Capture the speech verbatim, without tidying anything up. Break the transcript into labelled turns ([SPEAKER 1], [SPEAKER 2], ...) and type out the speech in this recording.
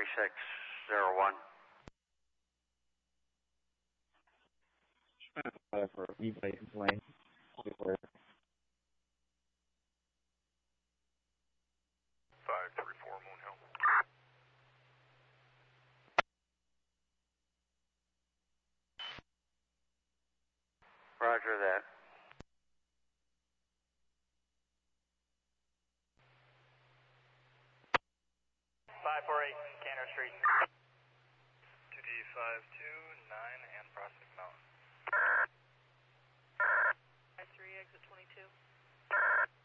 [SPEAKER 1] three six zero one.
[SPEAKER 2] Uh, for E-Blade lane.
[SPEAKER 3] five three four Moon Hill.
[SPEAKER 1] Roger that.
[SPEAKER 4] five four eight Canner Street.
[SPEAKER 3] two D five two nine